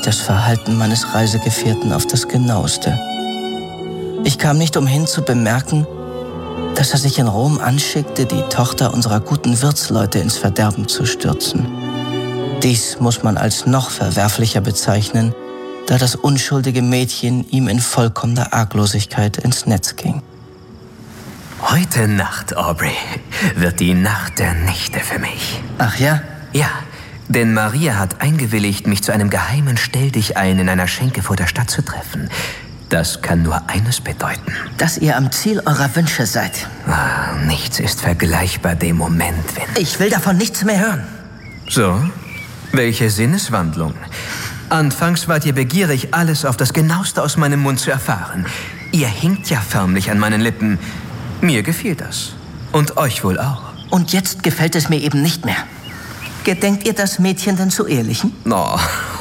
das Verhalten meines Reisegefährten auf das Genaueste. Ich kam nicht umhin zu bemerken, dass er sich in Rom anschickte, die Tochter unserer guten Wirtsleute ins Verderben zu stürzen. Dies muss man als noch verwerflicher bezeichnen, da das unschuldige Mädchen ihm in vollkommener Arglosigkeit ins Netz ging. Heute Nacht, Aubrey, wird die Nacht der Nächte für mich. Ach ja? Ja, denn Maria hat eingewilligt, mich zu einem geheimen Stelldichein in einer Schenke vor der Stadt zu treffen. Das kann nur eines bedeuten. Dass ihr am Ziel eurer Wünsche seid. Nichts ist vergleichbar dem Moment, wenn... Ich will davon nichts mehr hören. So? Welche Sinneswandlung? Anfangs wart ihr begierig, alles auf das Genaueste aus meinem Mund zu erfahren. Ihr hinkt ja förmlich an meinen Lippen. Mir gefiel das. Und euch wohl auch. Und jetzt gefällt es mir eben nicht mehr. Gedenkt ihr das Mädchen denn zu ehelichen? Oh.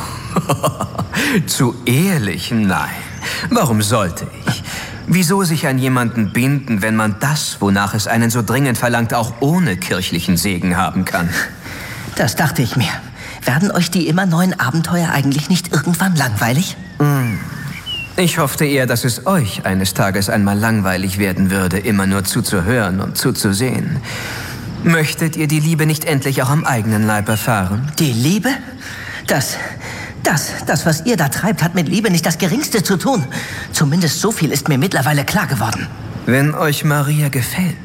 Zu ehelichen? Nein. Warum sollte ich? Wieso sich an jemanden binden, wenn man das, wonach es einen so dringend verlangt, auch ohne kirchlichen Segen haben kann? Das dachte ich mir. Werden euch die immer neuen Abenteuer eigentlich nicht irgendwann langweilig? Ich hoffte eher, dass es euch eines Tages einmal langweilig werden würde, immer nur zuzuhören und zuzusehen. Möchtet ihr die Liebe nicht endlich auch am eigenen Leib erfahren? Die Liebe? Das, was ihr da treibt, hat mit Liebe nicht das Geringste zu tun. Zumindest so viel ist mir mittlerweile klar geworden. Wenn euch Maria gefällt,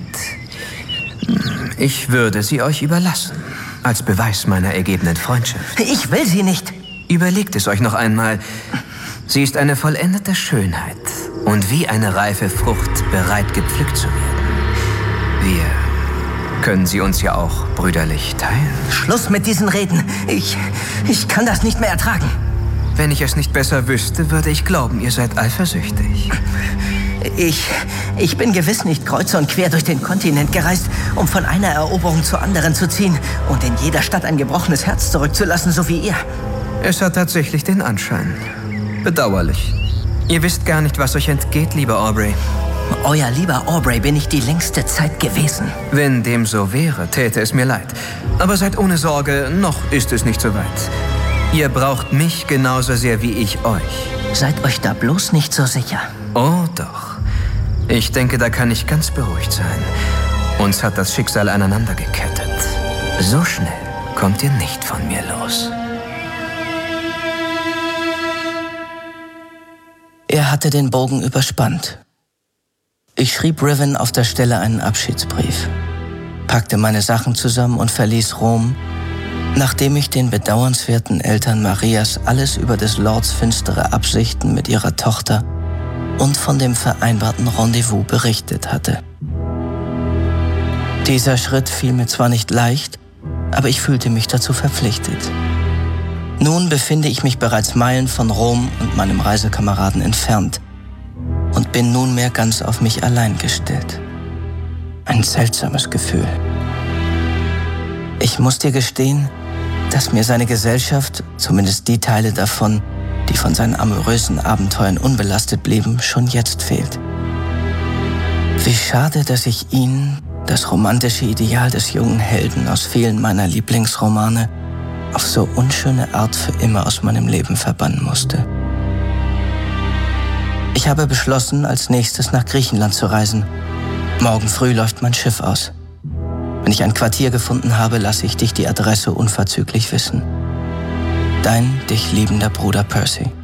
ich würde sie euch überlassen. Als Beweis meiner ergebenen Freundschaft. Ich will sie nicht. Überlegt es euch noch einmal. Sie ist eine vollendete Schönheit und wie eine reife Frucht bereit, gepflückt zu werden. Wir können sie uns ja auch brüderlich teilen. Schluss mit diesen Reden. Ich kann das nicht mehr ertragen. Wenn ich es nicht besser wüsste, würde ich glauben, ihr seid eifersüchtig. Ich bin gewiss nicht kreuz und quer durch den Kontinent gereist, um von einer Eroberung zur anderen zu ziehen und in jeder Stadt ein gebrochenes Herz zurückzulassen, so wie ihr. Es hat tatsächlich den Anschein. Bedauerlich. Ihr wisst gar nicht, was euch entgeht, lieber Aubrey. Euer lieber Aubrey bin ich die längste Zeit gewesen. Wenn dem so wäre, täte es mir leid. Aber seid ohne Sorge, noch ist es nicht so weit. Ihr braucht mich genauso sehr wie ich euch. Seid euch da bloß nicht so sicher. Oh doch. Ich denke, da kann ich ganz beruhigt sein. Uns hat das Schicksal aneinander gekettet. So schnell kommt ihr nicht von mir los. Er hatte den Bogen überspannt. Ich schrieb Riven auf der Stelle einen Abschiedsbrief, packte meine Sachen zusammen und verließ Rom, nachdem ich den bedauernswerten Eltern Marias alles über des Lords finstere Absichten mit ihrer Tochter und von dem vereinbarten Rendezvous berichtet hatte. Dieser Schritt fiel mir zwar nicht leicht, aber ich fühlte mich dazu verpflichtet. Nun befinde ich mich bereits Meilen von Rom und meinem Reisekameraden entfernt und bin nunmehr ganz auf mich allein gestellt. Ein seltsames Gefühl. Ich muss dir gestehen, dass mir seine Gesellschaft, zumindest die Teile davon, die von seinen amorösen Abenteuern unbelastet blieben, schon jetzt fehlt. Wie schade, dass ich ihn, das romantische Ideal des jungen Helden aus vielen meiner Lieblingsromane, auf so unschöne Art für immer aus meinem Leben verbannen musste. Ich habe beschlossen, als nächstes nach Griechenland zu reisen. Morgen früh läuft mein Schiff aus. Wenn ich ein Quartier gefunden habe, lasse ich dich die Adresse unverzüglich wissen. Dein dich liebender Bruder Percy.